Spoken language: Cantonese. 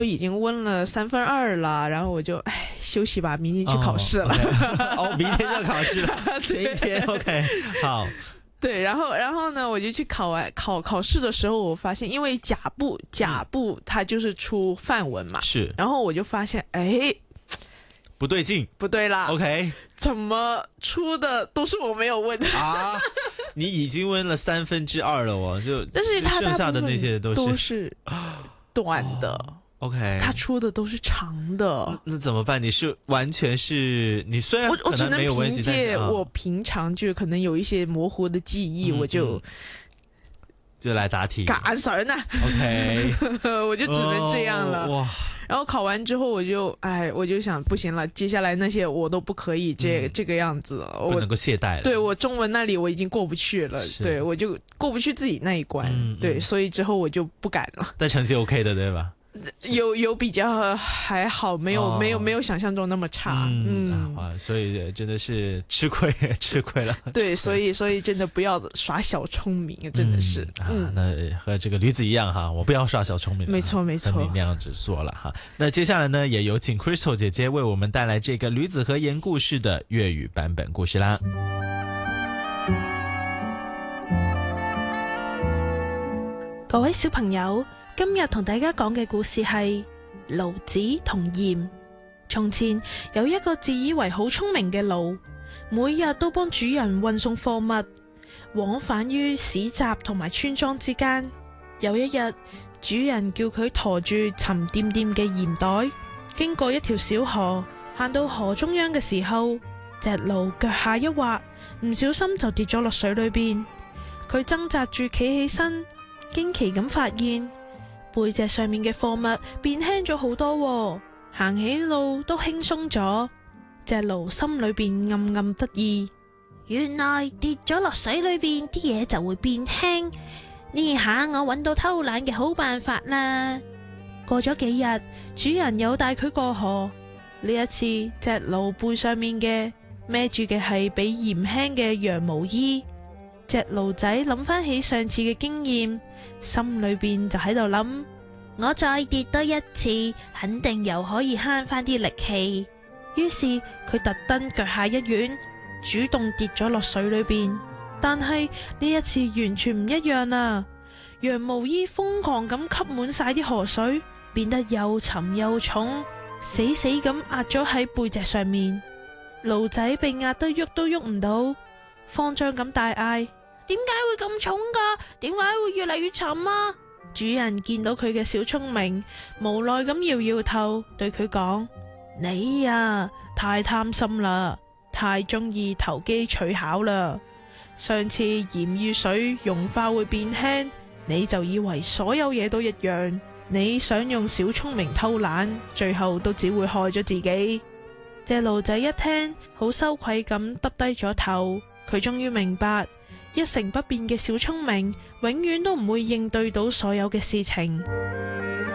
都已经温了2/3了，然后我就休息吧，明天去考试了。 明天就要考试了，前一天 OK 好。 对，然后呢，我就去考试的时候，我发现因为甲部它就是出范文嘛， 是， 然后我就发现不对劲， 不对啦 ，OK 怎么出的都是我没有问的啊？你已经温了2/3了哦， 但是它剩下的那些都是短的。 OK， 它出的都是长的， 那怎么办？你是完全是你虽然我只能没有温习， 凭借我平常就可能有一些模糊的记忆，我就来答题。 赶上呢 OK 我就只能这样了。 哇！ 然后考完之后我就想不行了，接下来那些我都不可以这个样子了， 不能够懈怠了。 对，我中文那里我已经过不去了，对，我就过不去自己那一关，对，所以之后我就不敢了。 但成绩 OK 的对吧？ 有比较还好，没有想象中那么差， 所以真的是吃亏了。 对，所以真的不要耍小聪明，真的是， 那和这个驴子一样哈，我不要耍小聪明， 没错， 你那样子说了哈。那接下来呢，也有請 Crystal 姐姐为我们帶來這個驴子和鹽故事的粵語版本故事啦。 各位小朋友，今日同大家講嘅故事係驢子同鹽。從前有一個自以為好聰明嘅驢，每日都幫主人運送貨物，往返於市集同埋村莊之間。有一日，主人叫佢馱住沉甸甸嘅鹽袋，經過一條小河，行到河中央嘅時候，隻驢腳下一滑，唔小心就跌咗落水裏邊。佢掙扎住企起身，驚奇咁發現背脊上面嘅貨物變輕咗好多喎，行起路都輕鬆咗。隻驢心裏邊暗暗得意，原來跌咗落水裏邊啲嘢就會變輕，呢下我揾到偷懶嘅好辦法啦。過咗幾日，主人又帶佢過河，呢一次隻驢背上面嘅孭住嘅係比鹽輕嘅羊毛衣。隻驢仔諗翻起上次嘅經驗，心裏邊就喺度諗，我再跌多一次，肯定又可以慳翻啲力氣。於是佢特登腳下一軟，主動跌咗落水裏邊。但係呢一次完全唔一樣啦，羊毛衣瘋狂咁吸滿晒啲河水，變得又沉又重，死死咁壓咗喺背脊上面。驢仔被壓得喐都喐唔到，慌張咁大嗌，點解會咁重噶？點解會越嚟越沉啊？主人見到佢嘅小聰明，無奈咁搖搖頭，對佢講，你呀，太貪心啦，太中意投機取巧啦。上次鹽與水融化會變輕，你就以為所有嘢都一樣。你想用小聰明偷懶，最後都只會害咗自己。隻驢仔一聽，好羞愧咁耷低咗頭。佢終於明白，一成不變嘅小聰明永遠都唔會應對到所有嘅事情。